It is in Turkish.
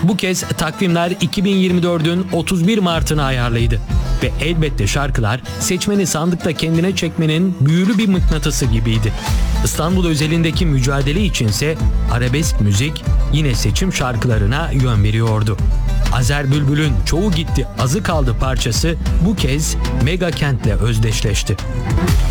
Bu kez takvimler 2024'ün 31 Mart'ına ayarlıydı. Ve elbette şarkılar seçmeni sandıkta kendine çekmenin büyülü bir mıknatısı gibiydi. İstanbul özelindeki mücadele içinse arabesk müzik yine seçim şarkılarına yön veriyordu. Azer Bülbül'ün Çoğu Gitti Azı Kaldı parçası bu kez mega kentle özdeşleşti.